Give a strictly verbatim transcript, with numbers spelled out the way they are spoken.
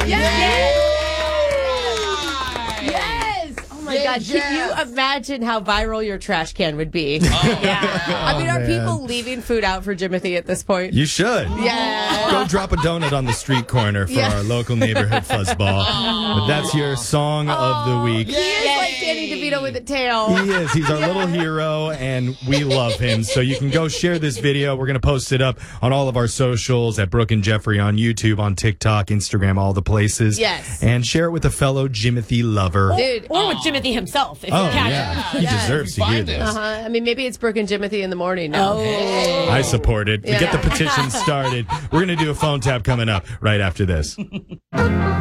Yes! Yes! Oh my Yay, God. Jeff. Can you imagine how viral your trash can would be? Oh, Yeah. I mean, Oh, are man. people leaving food out for Jimothy at this point? You should. Yeah. Go drop a donut on the street corner for Yeah. our local neighborhood fuzzball. But that's your song of the week. He is like Danny DeVito with a tail. He is. He's our little hero, and we love him. So you can go share this video. We're going to post it up on all of our socials at Brooke and Jeffrey on YouTube, on TikTok, Instagram, all the places. Yes. And share it with a fellow Jimothy lover. Dude. Or with Jimothy himself, if Oh, you catch yeah. him. He Yeah. deserves to hear Find this. it. Uh-huh. I mean, maybe it's Brooke and Jimothy in the morning now. Oh. I support it. We get the Yeah. petition started. We're going to do a phone tap coming up right after this.